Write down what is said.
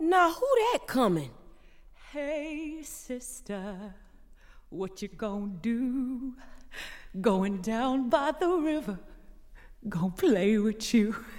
Now who that coming? Hey, sister, what you gonna do? Going down by the river, gonna play with you.